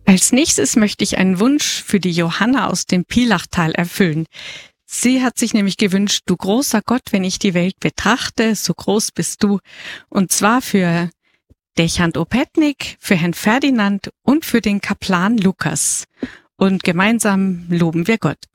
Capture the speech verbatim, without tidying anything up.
Als nächstes möchte ich einen Wunsch für die Johanna aus dem Pielachtal erfüllen. Sie hat sich nämlich gewünscht, du großer Gott, wenn ich die Welt betrachte, so groß bist du. Und zwar für Dechant Opetnik, für Herrn Ferdinand und für den Kaplan Lukas. Und gemeinsam loben wir Gott.